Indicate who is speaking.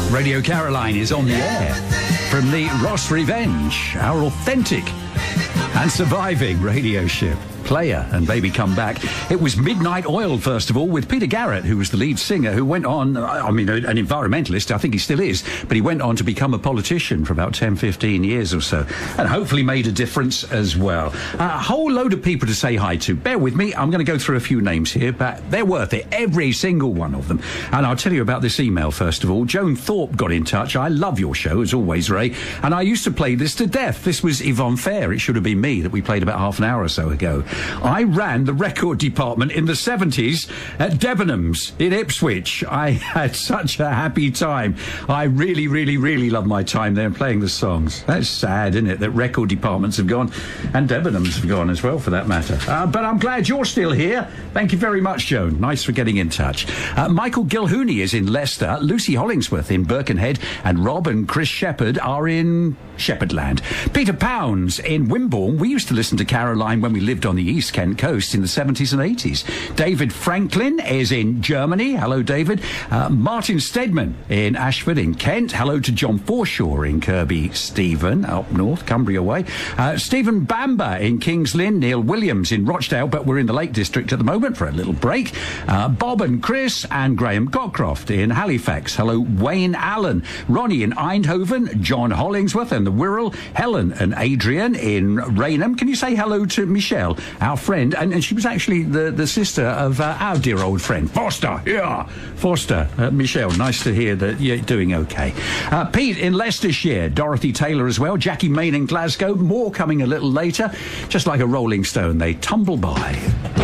Speaker 1: Radio Caroline is on the air from the Ross Revenge, our authentic and surviving radio ship. Player and Baby Come Back. It was Midnight Oil, first of all, with Peter Garrett, who was the lead singer, who went on, an environmentalist, I think he still is, but he went on to become a politician for about 10, 15 years or so, and hopefully made a difference as well. A whole load of people to say hi to. Bear with me, I'm going to go through a few names here, but they're worth it, every single one of them. And I'll tell you about this email, first of all. Joan Thorpe got in touch. I love your show, as always, Ray, and I used to play this to death. This was Yvonne Fair. It should have been me that we played about half an hour or so ago. I ran the record department in the 70s at Debenhams in Ipswich. I had such a happy time. I really, really, really loved my time there playing the songs. That's sad, isn't it, that record departments have gone and Debenhams have gone as well, for that matter. But I'm glad you're still here. Thank you very much, Joan. Nice for getting in touch. Michael Gilhooney is in Leicester, Lucy Hollingsworth in Birkenhead, and Rob and Chris Shepherd are in Shepherdland. Peter Pounds in Wimborne. We used to listen to Caroline when we lived on the East Kent coast in the 70s and 80s. David Franklin is in Germany. Hello, David. Martin Stedman in Ashford in Kent. Hello to John Forshaw in Kirby Stephen, up north, Cumbria way. Stephen Bamber in Kings Lynn. Neil Williams in Rochdale, but we're in the Lake District at the moment for a little break. Bob and Chris and Graham Cockcroft in Halifax. Hello, Wayne Allen. Ronnie in Eindhoven. John Hollingsworth and the Wirral. Helen and Adrian in Raynham. Can you say hello to Michelle, our friend? And she was actually the sister of our dear old friend, Foster. Yeah, Foster. Michelle, nice to hear that you're doing okay. Pete in Leicestershire. Dorothy Taylor as well. Jackie Main in Glasgow. More coming a little later. Just like a rolling stone, they tumble by.